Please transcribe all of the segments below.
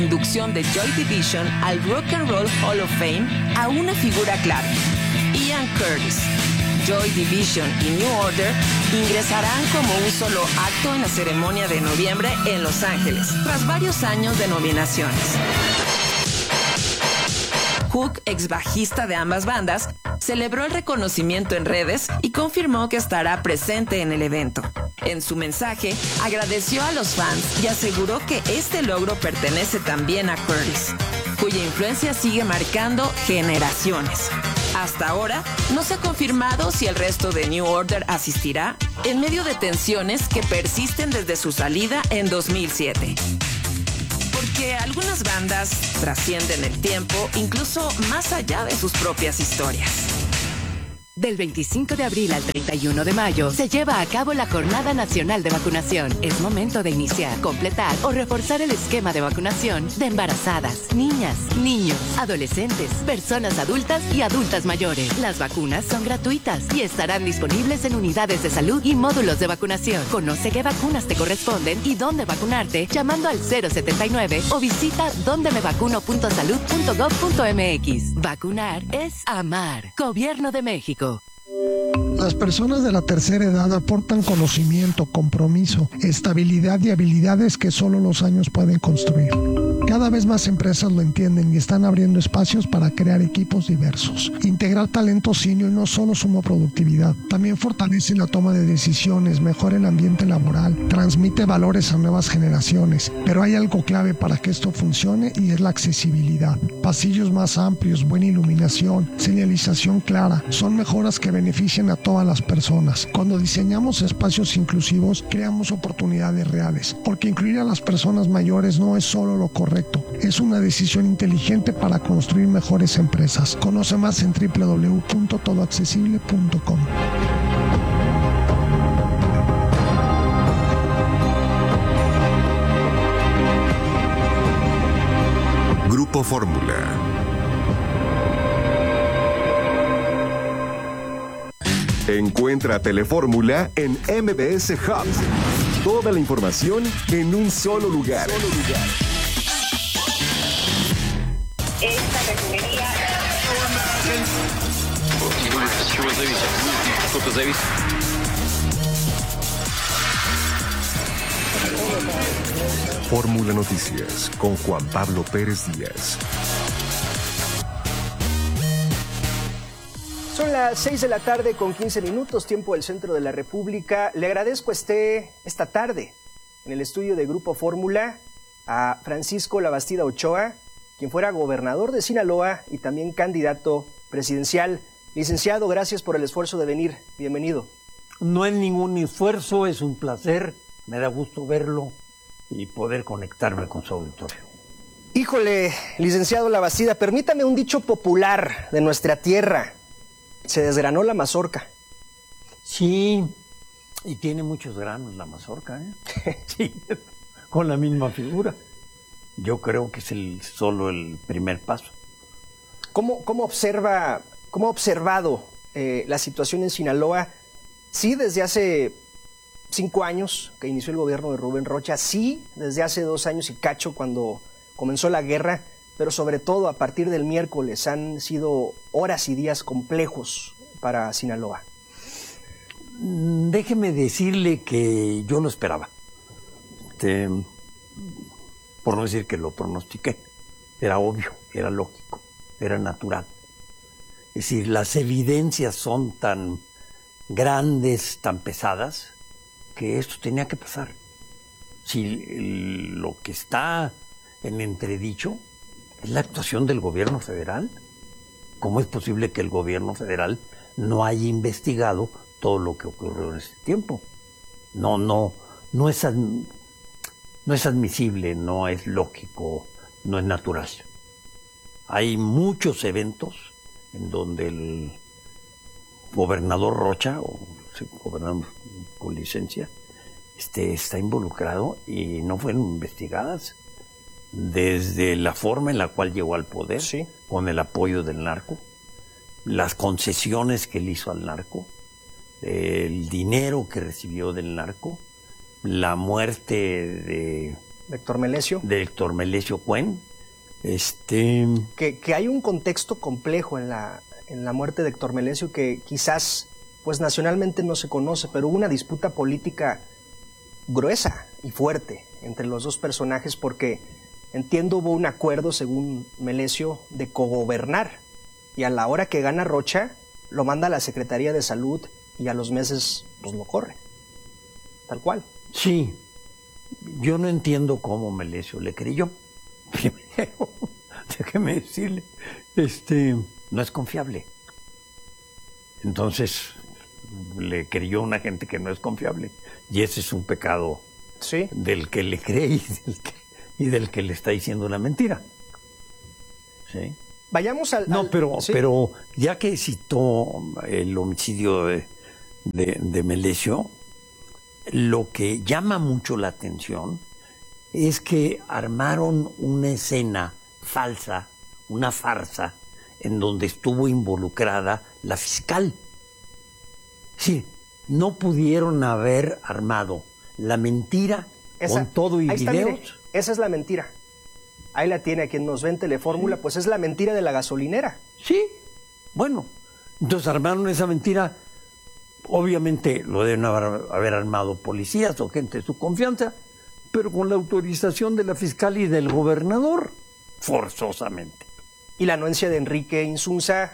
inducción de Joy Division al Rock and Roll Hall of Fame a una figura clave, Ian Curtis. Joy Division y New Order ingresarán como un solo acto en la ceremonia de noviembre en Los Ángeles, tras varios años de nominaciones. Hook, ex bajista de ambas bandas, celebró el reconocimiento en redes y confirmó que estará presente en el evento. En su mensaje, agradeció a los fans y aseguró que este logro pertenece también a Curtis, cuya influencia sigue marcando generaciones. Hasta ahora, no se ha confirmado si el resto de New Order asistirá, en medio de tensiones que persisten desde su salida en 2007. Porque algunas bandas trascienden el tiempo, incluso más allá de sus propias historias. Del 25 de abril al 31 de mayo se lleva a cabo la Jornada Nacional de Vacunación. Es momento de iniciar, completar o reforzar el esquema de vacunación de embarazadas, niñas, niños, adolescentes, personas adultas y adultas mayores. Las vacunas son gratuitas y estarán disponibles en unidades de salud y módulos de vacunación. Conoce qué vacunas te corresponden y dónde vacunarte llamando al 079 o visita dondemevacuno.salud.gov.mx. Vacunar es amar. Gobierno de México. Las personas de la tercera edad aportan conocimiento, compromiso, estabilidad y habilidades que solo los años pueden construir. Cada vez más empresas lo entienden y están abriendo espacios para crear equipos diversos. Integrar talento senior no solo suma productividad, también fortalece la toma de decisiones, mejora el ambiente laboral, transmite valores a nuevas generaciones. Pero hay algo clave para que esto funcione y es la accesibilidad. Pasillos más amplios, buena iluminación, señalización clara, son mejoras que benefician a todas las personas. Cuando diseñamos espacios inclusivos, creamos oportunidades reales, porque incluir a las personas mayores no es solo lo correcto, es una decisión inteligente para construir mejores empresas. Conoce más en www.todoaccesible.com. Grupo Fórmula. Encuentra Telefórmula en MBS Hubs. Toda la información en un solo lugar. Esta refinería... Fórmula Noticias con Juan Pablo Pérez Díaz. Son las 6 de la tarde con 15 minutos, tiempo del centro de la República. Le agradezco esta tarde en el estudio de Grupo Fórmula a Francisco Labastida Ochoa, quien fuera gobernador de Sinaloa y también candidato presidencial. Licenciado, gracias por el esfuerzo de venir. Bienvenido. No es ningún esfuerzo, es un placer. Me da gusto verlo y poder conectarme con su auditorio. Híjole, licenciado Labastida, permítame un dicho popular de nuestra tierra. Se desgranó la mazorca. Sí, y tiene muchos granos la mazorca, ¿eh? Sí, con la misma figura. Yo creo que es solo el primer paso. ¿Cómo ha observado la situación en Sinaloa? Sí, desde hace 5 años que inició el gobierno de Rubén Rocha, sí, desde hace 2 años y cacho cuando comenzó la guerra, pero sobre todo a partir del miércoles han sido horas y días complejos para Sinaloa. Déjeme decirle que yo lo esperaba. Por no decir que lo pronostiqué. Era obvio, era lógico, era natural. Es decir, las evidencias son tan grandes, tan pesadas, que esto tenía que pasar. Si lo que está en entredicho es la actuación del gobierno federal, ¿cómo es posible que el gobierno federal no haya investigado todo lo que ocurrió en ese tiempo? No es admisible, no es lógico, no es natural. Hay muchos eventos en donde el gobernador Rocha, o gobernador con licencia, está involucrado y no fueron investigadas. Desde la forma en la cual llegó al poder, sí, con el apoyo del narco, las concesiones que él hizo al narco, el dinero que recibió del narco, la muerte de de Héctor Melesio. De Héctor Melesio Cuen. Que hay un contexto complejo en la muerte de Héctor Melesio que quizás pues nacionalmente no se conoce, pero hubo una disputa política gruesa y fuerte entre los dos personajes porque entiendo hubo un acuerdo, según Melesio, de cogobernar, y a la hora que gana Rocha lo manda a la Secretaría de Salud y a los meses pues lo corre, tal cual. Sí, yo no entiendo cómo Melesio le creyó. Primero, déjeme decirle, no es confiable. Entonces, le creyó a una gente que no es confiable. Y ese es un pecado, ¿sí?, del que le cree y del que le está diciendo una mentira. ¿Sí? Vayamos al... No, ¿sí? pero ya que citó el homicidio de Melesio, lo que llama mucho la atención es que armaron una escena falsa, una farsa, en donde estuvo involucrada la fiscal. Sí, no pudieron haber armado la mentira con todo y videos. Mire, esa es la mentira. Ahí la tiene, a quien nos ve en Telefórmula, pues es la mentira de la gasolinera. Sí, bueno, entonces armaron esa mentira. Obviamente lo deben haber armado policías o gente de su confianza, pero con la autorización de la fiscal y del gobernador, forzosamente. Y la anuencia de Enrique Insunza,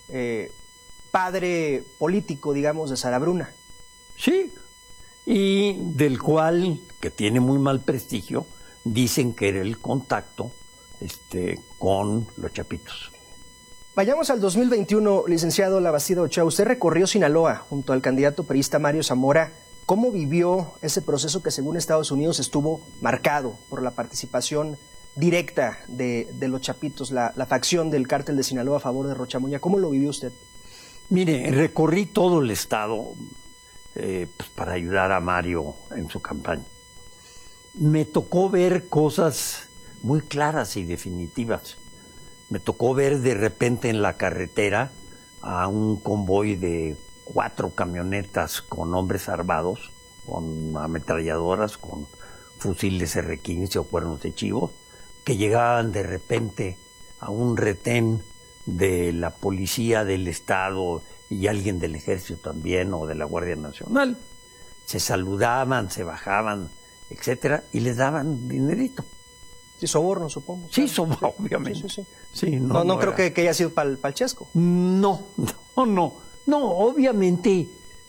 padre político, digamos, de Sara Bruna. Sí, y del cual, que tiene muy mal prestigio, dicen que era el contacto con los Chapitos. Vayamos al 2021, licenciado Labastida Ochoa. Usted recorrió Sinaloa junto al candidato priista Mario Zamora. ¿Cómo vivió ese proceso que según Estados Unidos estuvo marcado por la participación directa de los Chapitos, la facción del cártel de Sinaloa a favor de Rocha Moya? ¿Cómo lo vivió usted? Mire, recorrí todo el estado pues para ayudar a Mario en su campaña. Me tocó ver cosas muy claras y definitivas. Me tocó ver de repente en la carretera a un convoy de 4 camionetas con hombres armados, con ametralladoras, con fusiles R-15 o cuernos de chivo, que llegaban de repente a un retén de la policía del estado y alguien del ejército también o de la Guardia Nacional. Se saludaban, se bajaban, etcétera, y les daban dinerito. Sí, soborno, supongo. Sí, soborno, obviamente. Sí, no creo que haya sido para el chesco. No, obviamente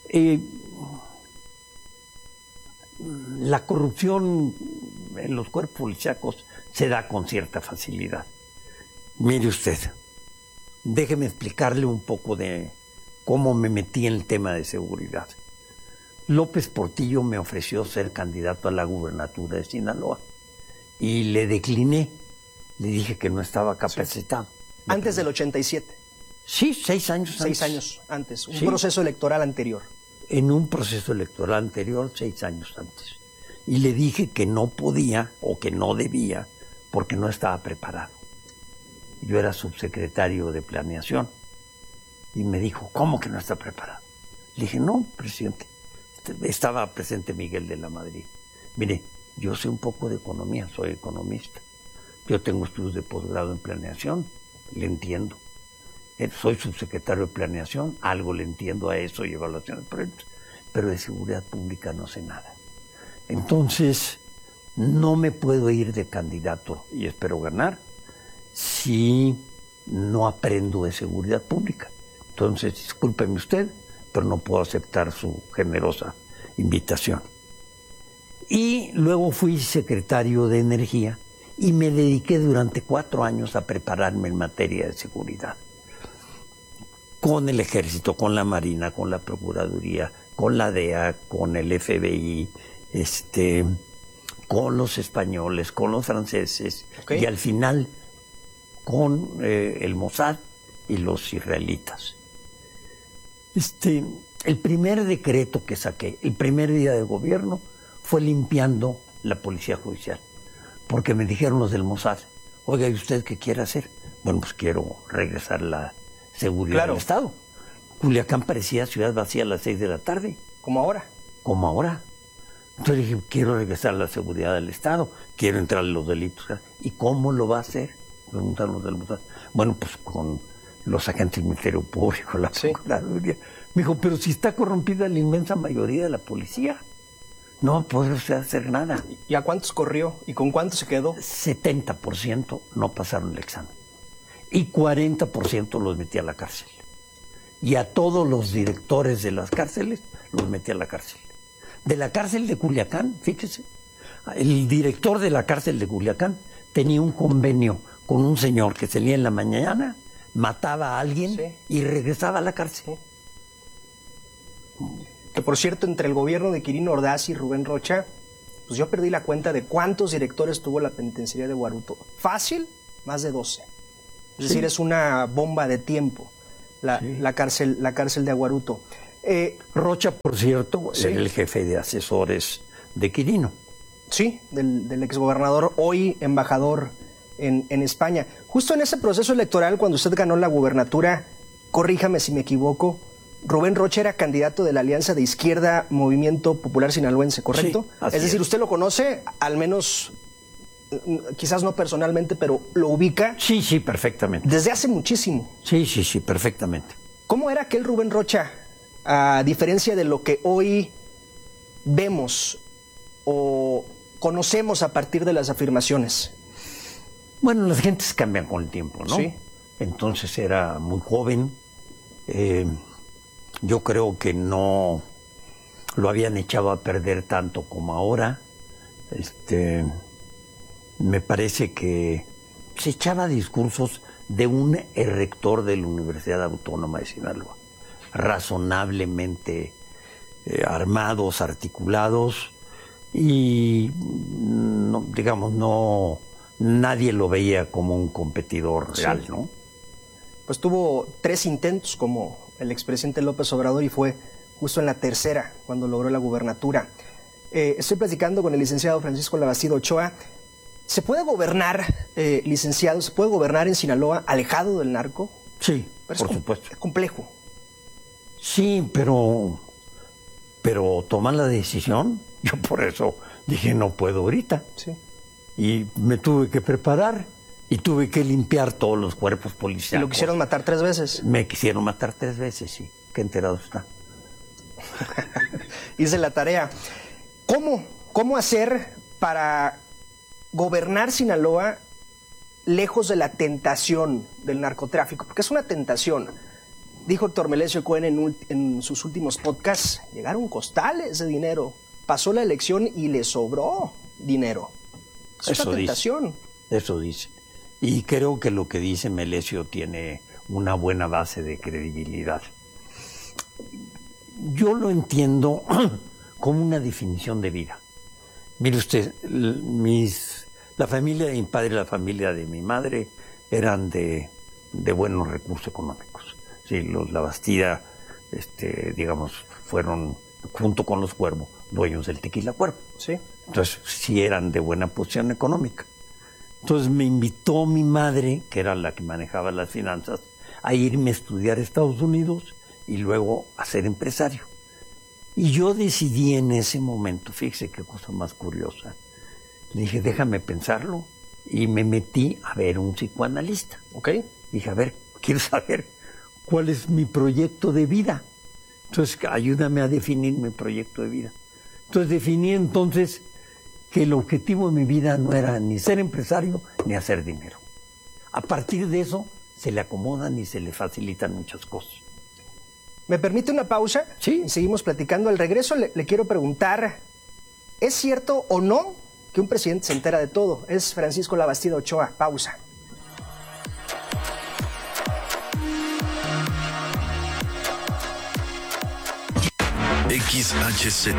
la corrupción en los cuerpos policíacos se da con cierta facilidad. Mire usted, déjeme explicarle un poco de cómo me metí en el tema de seguridad. López Portillo me ofreció ser candidato a la gubernatura de Sinaloa y le decliné. Le dije que no estaba capacitado. Sí. Antes del 87. Sí, 6 años antes. 6 años antes, un proceso electoral anterior. En un proceso electoral anterior, 6 años antes. Y le dije que no podía o que no debía porque no estaba preparado. Yo era subsecretario de Planeación. Y me dijo, ¿cómo que no está preparado? Le dije, no, presidente. Estaba presente Miguel de la Madrid. Mire, yo sé un poco de economía, soy economista. Yo tengo estudios de posgrado en Planeación, le entiendo. Soy subsecretario de Planeación, algo le entiendo a eso y evaluación de proyectos, pero de seguridad pública no sé nada. Entonces, no me puedo ir de candidato y espero ganar si no aprendo de seguridad pública. Entonces, discúlpeme usted, pero no puedo aceptar su generosa invitación. Y luego fui secretario de Energía y me dediqué durante 4 años a prepararme en materia de seguridad. Con el Ejército, con la Marina, con la Procuraduría, con la DEA, con el FBI, con los españoles, con los franceses, y al final con el Mossad y los israelitas. El primer decreto que saqué, el primer día de gobierno, fue limpiando la policía judicial. Porque me dijeron los del Mossad, oiga, ¿y usted qué quiere hacer? Bueno, pues quiero regresar la seguridad del Estado. Culiacán parecía ciudad vacía a las 6 de la tarde. ¿Como ahora? Como ahora. Entonces dije, quiero regresar a la seguridad del Estado, quiero entrar a los delitos. ¿Y cómo lo va a hacer? Preguntaron los delitos. Bueno, pues con los agentes del Ministerio Público, la Procuraduría. Me dijo, pero si está corrompida la inmensa mayoría de la policía, no va a poder usted hacer nada. ¿Y a cuántos corrió? ¿Y con cuántos se quedó? 70% no pasaron el examen. Y 40% los metí a la cárcel. Y a todos los directores de las cárceles los metí a la cárcel. De la cárcel de Culiacán, fíjese, el director de la cárcel de Culiacán tenía un convenio con un señor que salía en la mañana, mataba a alguien y regresaba a la cárcel. Que por cierto, entre el gobierno de Quirino Ordaz y Rubén Rocha, pues yo perdí la cuenta de cuántos directores tuvo la penitenciaría de Guaruto. Fácil, más de 12. Es decir, es una bomba de tiempo la cárcel de Aguaruto. Rocha, por cierto, era el jefe de asesores de Quirino. Sí, del exgobernador, hoy embajador en España. Justo en ese proceso electoral, cuando usted ganó la gubernatura, corríjame si me equivoco, Rubén Rocha era candidato de la Alianza de Izquierda Movimiento Popular Sinaloense, ¿correcto? Sí, es decir, usted lo conoce, al menos, quizás no personalmente, pero lo ubica. Sí, perfectamente. Desde hace muchísimo. Sí, perfectamente. ¿Cómo era aquel Rubén Rocha, a diferencia de lo que hoy vemos o conocemos a partir de las afirmaciones? Bueno, las gentes cambian con el tiempo, ¿no? Sí. Entonces era muy joven. Yo creo que no lo habían echado a perder tanto como ahora. Me parece que se echaba discursos de un rector de la Universidad Autónoma de Sinaloa, razonablemente armados, articulados, y nadie lo veía como un competidor real, ¿no? Pues tuvo 3 intentos como el expresidente López Obrador y fue justo en la tercera cuando logró la gubernatura. Estoy platicando con el licenciado Francisco Labastida Ochoa. ¿Se puede gobernar, licenciado, se puede gobernar en Sinaloa alejado del narco? Sí, por supuesto. Es complejo. Sí, pero toman la decisión. Yo por eso dije, no puedo ahorita. Sí. Y me tuve que preparar y tuve que limpiar todos los cuerpos policiales. ¿Y lo quisieron matar 3 veces? Me quisieron matar 3 veces, sí. Qué enterado está. Hice la tarea. ¿Cómo hacer para gobernar Sinaloa lejos de la tentación del narcotráfico? Porque es una tentación. Dijo Héctor Melesio Cohen en sus últimos podcasts, llegaron costales de dinero. Pasó la elección y le sobró dinero. Es una tentación. Eso dice. Y creo que lo que dice Melesio tiene una buena base de credibilidad. Yo lo entiendo como una definición de vida. Mire usted, la familia de mi padre y la familia de mi madre eran de buenos recursos económicos. Sí, los Labastida, fueron, junto con los Cuervo, dueños del Tequila Cuervo. Sí. Entonces, sí eran de buena posición económica. Entonces me invitó mi madre, que era la que manejaba las finanzas, a irme a estudiar a Estados Unidos y luego a ser empresario. Y yo decidí en ese momento, fíjese qué cosa más curiosa, dije, déjame pensarlo, y me metí a ver un psicoanalista. Ok. Dije, a ver, quiero saber cuál es mi proyecto de vida. Entonces, ayúdame a definir mi proyecto de vida. Entonces, definí que el objetivo de mi vida no era ni ser empresario ni hacer dinero. A partir de eso, se le acomodan y se le facilitan muchas cosas. ¿Me permite una pausa? Sí. Y seguimos platicando. Al regreso le quiero preguntar, ¿es cierto o no que un presidente se entera de todo? Es Francisco Labastida Ochoa. Pausa. XHZ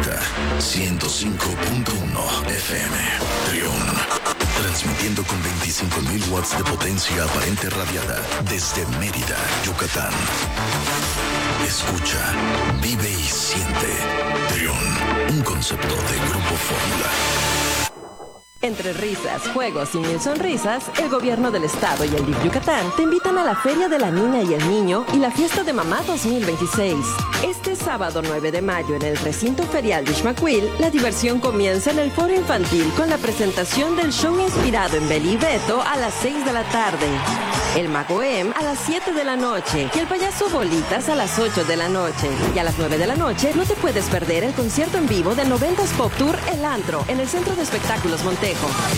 105.1 FM Trión, transmitiendo con 25.000 watts de potencia aparente radiada desde Mérida, Yucatán. Escucha, vive y siente. Trión, un concepto de Grupo Fórmula. Entre risas, juegos y mil sonrisas, el gobierno del estado y el DIF Yucatán te invitan a la Feria de la Niña y el Niño y la Fiesta de Mamá 2026. Este sábado 9 de mayo en el recinto ferial de Ixmaquil, la diversión comienza en el foro infantil con la presentación del show inspirado en Beli y Beto a las 6 de la tarde. El Mago M a las 7 de la noche y el payaso Bolitas a las 8 de la noche. Y a las 9 de la noche no te puedes perder el concierto en vivo del 90s Pop Tour El Antro en el Centro de Espectáculos Montejo.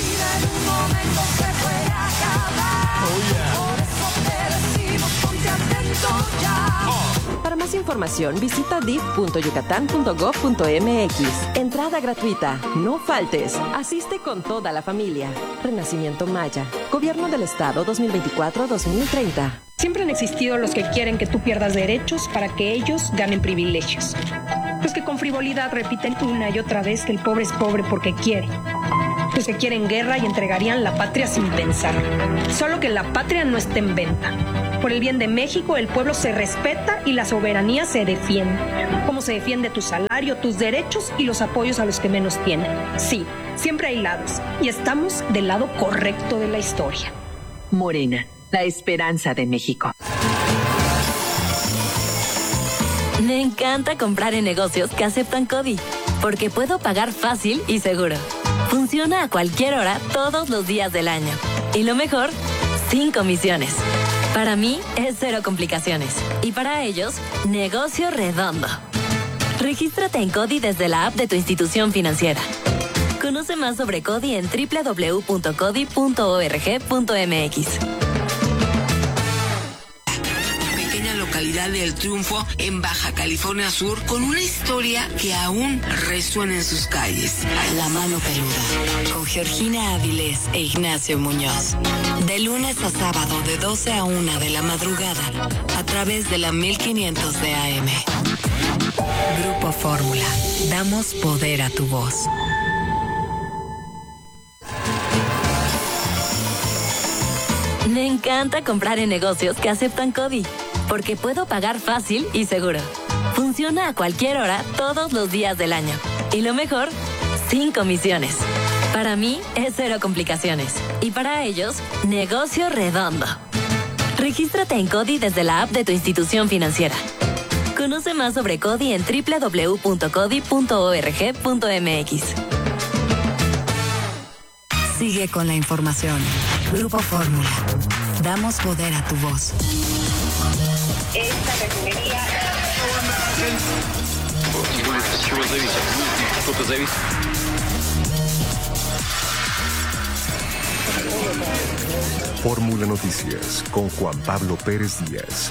Para más información visita dif.yucatan.gov.mx. Entrada gratuita. No faltes. Asiste con toda la familia. Renacimiento Maya. Gobierno del Estado 2024-2030. Siempre han existido los que quieren que tú pierdas derechos para que ellos ganen privilegios. Los que con frivolidad repiten una y otra vez que el pobre es pobre porque quiere. Los que quieren guerra y entregarían la patria sin pensar. Solo que la patria no está en venta. Por el bien de México, el pueblo se respeta y la soberanía se defiende. Como se defiende tu salario, tus derechos y los apoyos a los que menos tienen. Sí, siempre hay lados. Y estamos del lado correcto de la historia. Morena, la esperanza de México. Me encanta comprar en negocios que aceptan CODI, porque puedo pagar fácil y seguro. Funciona a cualquier hora, todos los días del año. Y lo mejor, sin comisiones. Para mí es cero complicaciones. Y para ellos, negocio redondo. Regístrate en CODI desde la app de tu institución financiera. Conoce más sobre CODI en www.codi.org.mx. Localidad del Triunfo en Baja California Sur, con una historia que aún resuena en sus calles. La mano peluda, con Georgina Áviles e Ignacio Muñoz. De lunes a sábado de 12 a 1 de la madrugada, a través de la 1500 de AM. Grupo Fórmula, damos poder a tu voz. Me encanta comprar en negocios que aceptan CODI, porque puedo pagar fácil y seguro. Funciona a cualquier hora, todos los días del año. Y lo mejor, sin comisiones. Para mí es cero complicaciones. Y para ellos, negocio redondo. Regístrate en CODI desde la app de tu institución financiera. Conoce más sobre CODI en www.codi.org.mx. Sigue con la información. Grupo Fórmula. Damos poder a tu voz. Esta refinería... Fórmula Noticias con Juan Pablo Pérez Díaz.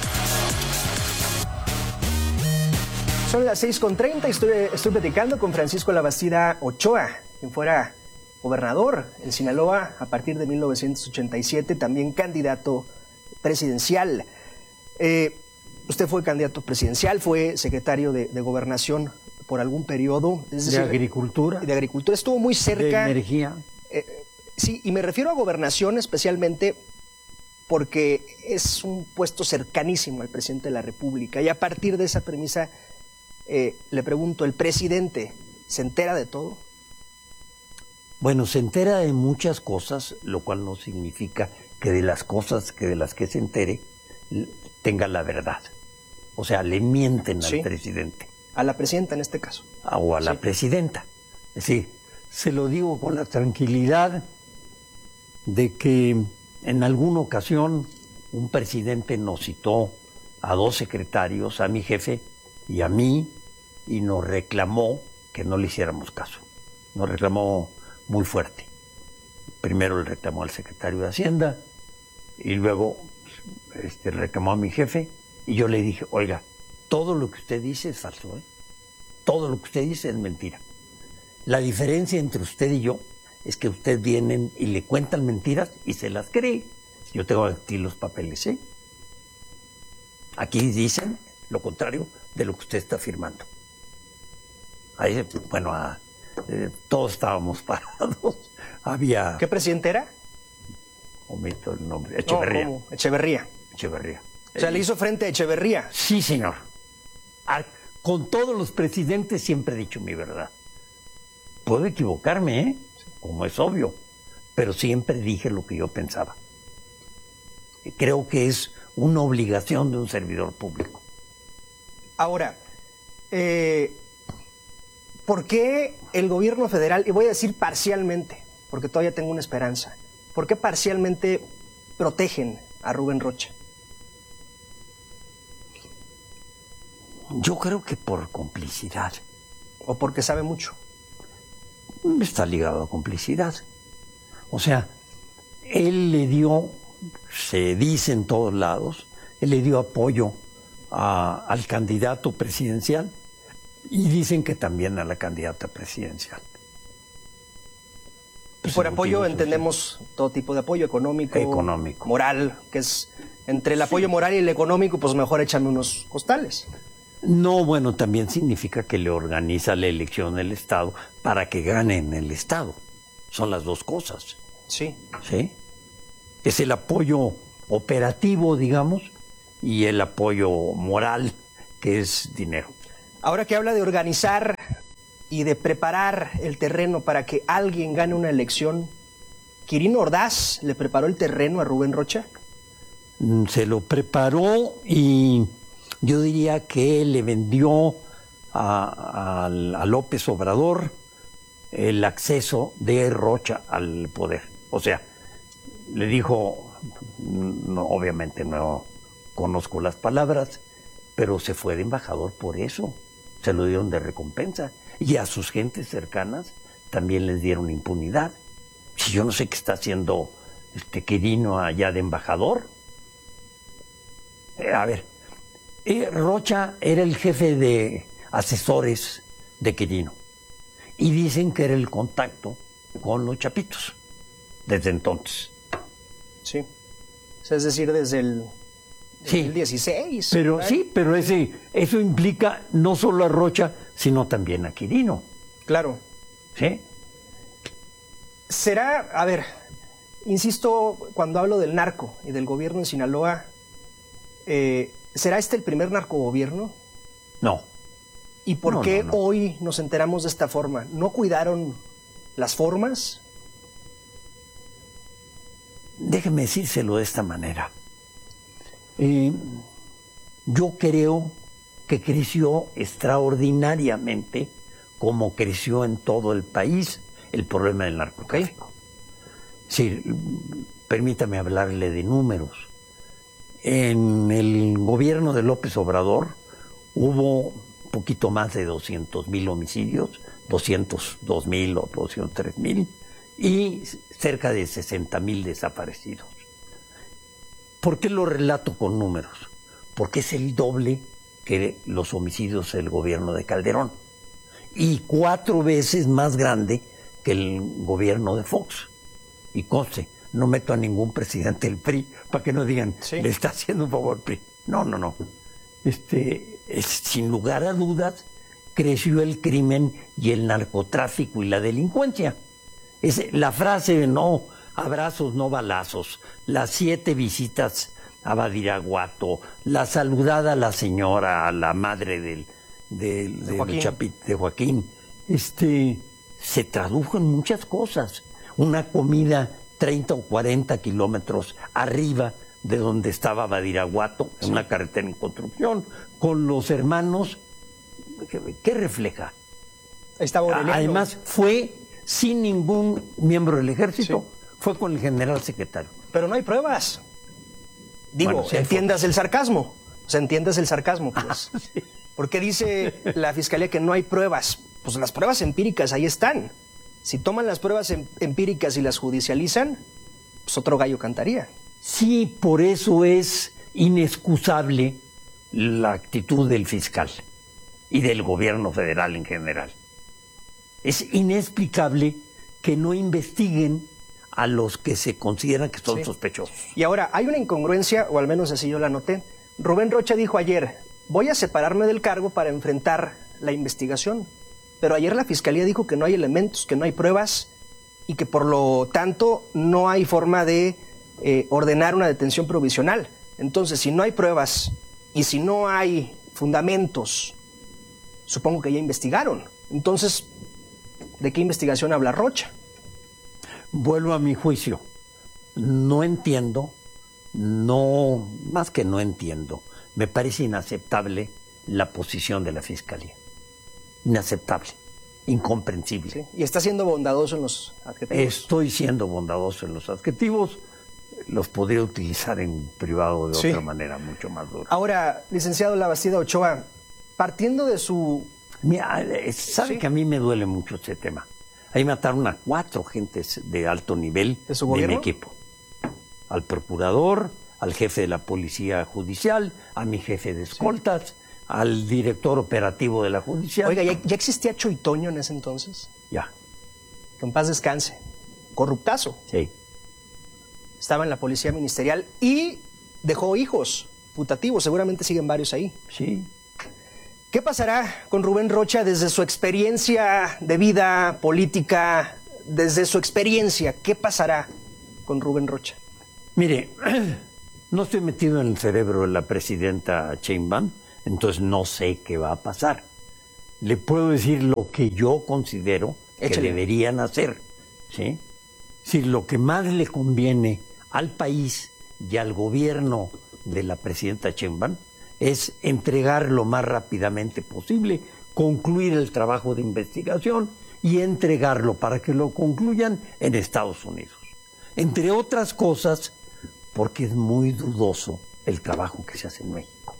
Son las 6:30 y estoy platicando con Francisco Labastida Ochoa, quien fuera gobernador en Sinaloa a partir de 1987, también candidato presidencial. Usted fue candidato presidencial, fue secretario de Gobernación por algún periodo. Es decir, de Agricultura. De Agricultura. Estuvo muy cerca. De Energía. Sí, y me refiero a Gobernación especialmente porque es un puesto cercanísimo al presidente de la República. Y a partir de esa premisa, le pregunto, ¿el presidente se entera de todo? Bueno, se entera de muchas cosas, lo cual no significa que de las cosas de las que se entere tenga la verdad. O sea, le mienten al presidente. A la presidenta en este caso. O a la presidenta. Es decir, se lo digo con la tranquilidad de que en alguna ocasión un presidente nos citó a 2 secretarios, a mi jefe y a mí, y nos reclamó que no le hiciéramos caso. Nos reclamó muy fuerte. Primero le reclamó al secretario de Hacienda y luego reclamó a mi jefe, y yo le dije, oiga, todo lo que usted dice es falso, ¿eh? Todo lo que usted dice es mentira. La diferencia entre usted y yo es que usted vienen y le cuentan mentiras y se las cree. Yo tengo aquí los papeles, ¿eh? Aquí dicen lo contrario de lo que usted está afirmando. Ahí, bueno, todos estábamos parados. Había... ¿Qué presidente era? Omito el nombre. Echeverría. No, Echeverría. Echeverría. O sea, ¿le hizo frente a Echeverría? Sí, señor. Con todos los presidentes siempre he dicho mi verdad. Puedo equivocarme, ¿eh? Como es obvio. pero siempre dije lo que yo pensaba. Creo que es una obligación de un servidor público. Ahora, ¿por qué el gobierno federal, y voy a decir parcialmente, porque todavía tengo una esperanza, ¿por qué parcialmente protegen a Rubén Rocha? Yo creo que por complicidad. ¿O porque sabe mucho? Está ligado a complicidad. O sea, él le dio, se dice en todos lados, él le dio apoyo al candidato presidencial y dicen que también a la candidata presidencial. Y por apoyo entendemos todo tipo de apoyo económico, moral, que es entre el apoyo moral y el económico, pues mejor échame unos costales. No, bueno, también significa que le organiza la elección del Estado para que gane en el Estado. Son las dos cosas. Sí. ¿Sí? Es el apoyo operativo, digamos, y el apoyo moral, que es dinero. Ahora que habla de organizar y de preparar el terreno para que alguien gane una elección, ¿Quirino Ordaz le preparó el terreno a Rubén Rocha? Se lo preparó y yo diría que le vendió a López Obrador el acceso de Rocha al poder. O sea, le dijo, no, obviamente no conozco las palabras, pero se fue de embajador por eso. Se lo dieron de recompensa. Y a sus gentes cercanas también les dieron impunidad. Si yo no sé qué está haciendo Quirino allá de embajador. A ver, Rocha era el jefe de asesores de Quirino. Y dicen que era el contacto con los chapitos desde entonces. Sí. Es decir, desde el 2016. Pero sí, pero eso implica no solo a Rocha, sino también a Quirino. Claro. ¿Sí? Será, a ver, insisto, cuando hablo del narco y del gobierno en Sinaloa, ¿será este el primer narcogobierno? No. ¿Y por qué hoy nos enteramos de esta forma? ¿No cuidaron las formas? Déjeme decírselo de esta manera. Yo creo que creció extraordinariamente, como creció en todo el país, el problema del narcotráfico. Sí, permítame hablarle de números. En el gobierno de López Obrador hubo un poquito más de 200,000 homicidios, 202,000 o 203,000, y cerca de 60,000 desaparecidos. ¿Por qué lo relato con números? Porque es el doble que los homicidios del gobierno de Calderón y 4 veces más grande que el gobierno de Fox. Y conste, no meto a ningún presidente del PRI para que no digan, le está haciendo un favor PRI. No. Sin lugar a dudas, creció el crimen y el narcotráfico y la delincuencia. Es la frase de no abrazos, no balazos, las 7 visitas a Badiraguato, la saludada a la señora, a la madre de Joaquín, se tradujo en muchas cosas. Una comida 30 o 40 kilómetros arriba de donde estaba Badiraguato, en una carretera en construcción, con los hermanos. ¿Qué refleja? Además, fue sin ningún miembro del ejército, fue con el general secretario. Pero no hay pruebas. Digo, entiendas el sarcasmo. O sea, entiendas el sarcasmo, pues. ¿Por qué dice la Fiscalía que no hay pruebas? Pues las pruebas empíricas ahí están. Si toman las pruebas empíricas y las judicializan, pues otro gallo cantaría. Sí, por eso es inexcusable la actitud del fiscal y del gobierno federal en general. Es inexplicable que no investiguen a los que se consideran que son sospechosos. Y ahora, hay una incongruencia, o al menos así yo la noté. Rubén Rocha dijo ayer, voy a separarme del cargo para enfrentar la investigación. Pero ayer la Fiscalía dijo que no hay elementos, que no hay pruebas y que por lo tanto no hay forma de ordenar una detención provisional. Entonces, si no hay pruebas y si no hay fundamentos, supongo que ya investigaron. Entonces, ¿de qué investigación habla Rocha? vuelvo a mi juicio. No entiendo, más que no entiendo, me parece inaceptable la posición de la Fiscalía. Inaceptable, incomprensible. Sí. ¿Y está siendo bondadoso en los adjetivos? Estoy siendo bondadoso en los adjetivos. Los podría utilizar en privado de otra manera mucho más dura. Ahora, licenciado Labastida Ochoa, partiendo de su... Mira, sabe que a mí me duele mucho este tema. Ahí mataron a 4 gentes de alto nivel ¿De su gobierno? mi equipo. Al procurador, al jefe de la policía judicial, a mi jefe de escoltas, al director operativo de la judicial. Oiga, ¿ya existía Choitoño en ese entonces? Ya. Que en paz descanse. Corruptazo. Sí. Estaba en la policía ministerial y dejó hijos putativos. Seguramente siguen varios ahí. Sí. ¿Qué pasará con Rubén Rocha desde su experiencia de vida política? Desde su experiencia, ¿qué pasará con Rubén Rocha? Mire, no estoy metido en el cerebro de la presidenta Sheinbaum, entonces no sé qué va a pasar. Le puedo decir lo que yo considero que deberían hacer, ¿sí? Si lo que más le conviene al país y al gobierno de la presidenta Sheinbaum es entregar lo más rápidamente posible, concluir el trabajo de investigación y entregarlo para que lo concluyan en Estados Unidos. Entre otras cosas, porque es muy dudoso el trabajo que se hace en México.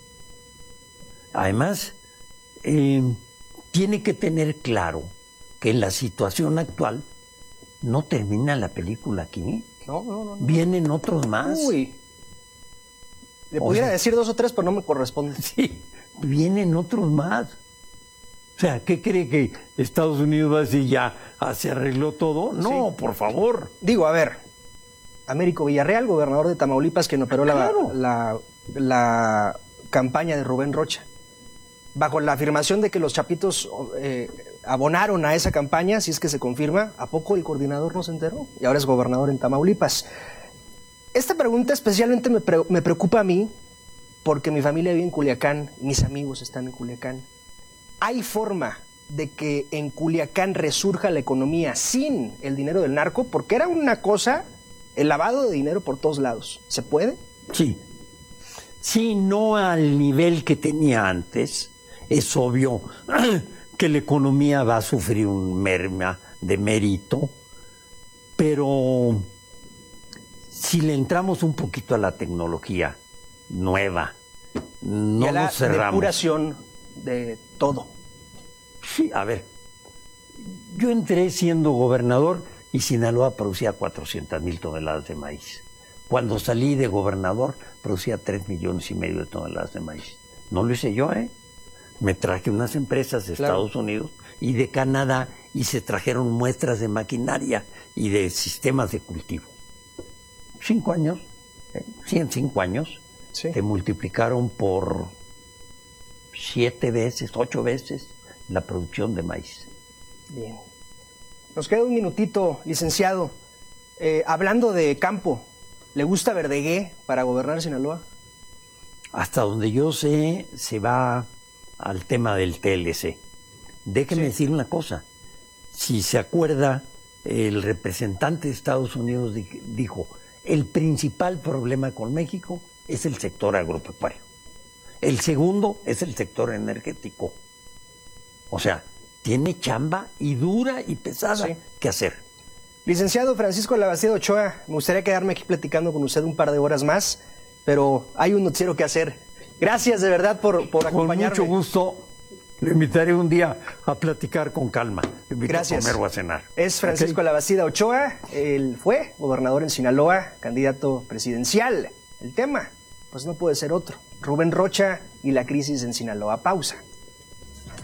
Además, tiene que tener claro que en la situación actual no termina la película aquí. No. Vienen otros más. Uy. Le pudiera decir 2 o 3, pero no me corresponde. Sí, vienen otros más. O sea, ¿qué cree que Estados Unidos va a decir ya se arregló todo? No, por favor. Digo, a ver, Américo Villarreal, gobernador de Tamaulipas, quien operó la campaña de Rubén Rocha, bajo la afirmación de que los chapitos abonaron a esa campaña, si es que se confirma, ¿a poco el coordinador no se enteró? Y ahora es gobernador en Tamaulipas. Esta pregunta especialmente me preocupa a mí, porque mi familia vive en Culiacán, mis amigos están en Culiacán. ¿Hay forma de que en Culiacán resurja la economía sin el dinero del narco? Porque era una cosa, el lavado de dinero por todos lados. ¿Se puede? Sí. Sí, no al nivel que tenía antes. Es obvio que la economía va a sufrir un merma de mérito, pero si le entramos un poquito a la tecnología nueva, no y a la nos cerramos. Depuración de todo. Sí, a ver, yo entré siendo gobernador y Sinaloa producía 400,000 toneladas de maíz. Cuando salí de gobernador producía 3,5 millones de toneladas de maíz. No lo hice yo, Me traje unas empresas de Estados Unidos y de Canadá y se trajeron muestras de maquinaria y de sistemas de cultivo. 5 años, en 5 años, te multiplicaron por 7 veces, 8 veces la producción de maíz. Bien. Nos queda un minutito, licenciado. Hablando de campo, ¿le gusta Verdegué para gobernar Sinaloa? Hasta donde yo sé, se va al tema del TLC. Déjeme decir una cosa. Si se acuerda, el representante de Estados Unidos dijo, el principal problema con México es el sector agropecuario. El segundo es el sector energético. O sea, tiene chamba y dura y pesada que hacer. Licenciado Francisco Labastida Ochoa, me gustaría quedarme aquí platicando con usted un par de horas más, pero hay un noticiero que hacer. Gracias de verdad por acompañarme. Con mucho gusto. Le invitaré un día a platicar con calma. Le invito a comer o a cenar. Es Francisco Labastida Ochoa. Él fue gobernador en Sinaloa, candidato presidencial. El tema, pues no puede ser otro. Rubén Rocha y la crisis en Sinaloa. Pausa.